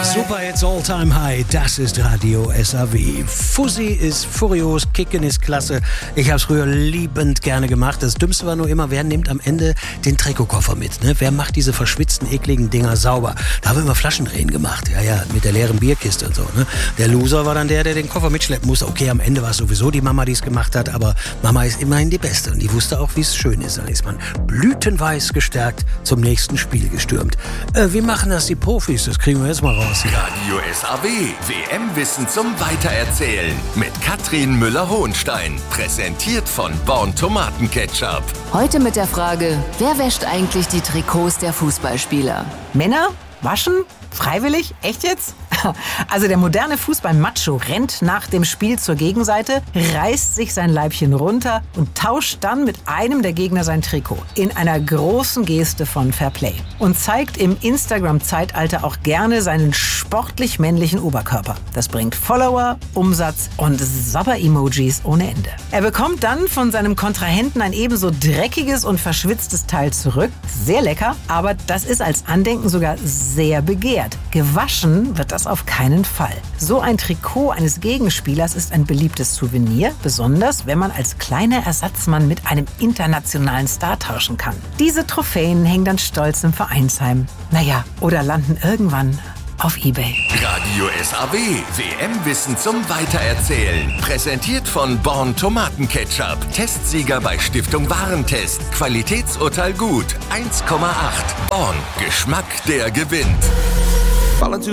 Super, it's all time high. Das ist Radio SAW. Fussi ist furios, Kicken ist klasse. Ich habe es früher liebend gerne gemacht. Das Dümmste war nur immer, wer nimmt am Ende den Trikotkoffer mit? Ne? Wer macht diese verschwitzten, ekligen Dinger sauber? Da haben wir immer Flaschendrehen gemacht. Ja, mit der leeren Bierkiste und so. Ne? Der Loser war dann der den Koffer mitschleppen musste. Okay, am Ende war es sowieso die Mama, die es gemacht hat. Aber Mama ist immerhin die Beste. Und die wusste auch, wie es schön ist. Dann ist man blütenweiß gestärkt zum nächsten Spiel gestürmt. Wie machen das die Profis? Das kriegen wir jetzt mal raus. Radio SAW, WM-Wissen zum Weitererzählen mit Katrin Müller-Hohenstein. Präsentiert von Born Tomatenketchup. Heute mit der Frage, wer wäscht eigentlich die Trikots der Fußballspieler? Männer? Waschen? Freiwillig? Echt jetzt? Also der moderne Fußball-Macho rennt nach dem Spiel zur Gegenseite, reißt sich sein Leibchen runter und tauscht dann mit einem der Gegner sein Trikot. In einer großen Geste von Fairplay. Und zeigt im Instagram-Zeitalter auch gerne seinen sportlich männlichen Oberkörper. Das bringt Follower, Umsatz und Sabber-Emojis ohne Ende. Er bekommt dann von seinem Kontrahenten ein ebenso dreckiges und verschwitztes Teil zurück. Sehr lecker, aber das ist als Andenken sogar sehr begehrt. Gewaschen wird das auf keinen Fall. So ein Trikot eines Gegenspielers ist ein beliebtes Souvenir, besonders wenn man als kleiner Ersatzmann mit einem internationalen Star tauschen kann. Diese Trophäen hängen dann stolz im Vereinsheim. Naja, oder landen irgendwann auf eBay. Radio SAW, WM-Wissen zum Weitererzählen. Präsentiert von Born Tomatenketchup. Testsieger bei Stiftung Warentest. Qualitätsurteil gut. 1,8. Born. Geschmack, der gewinnt.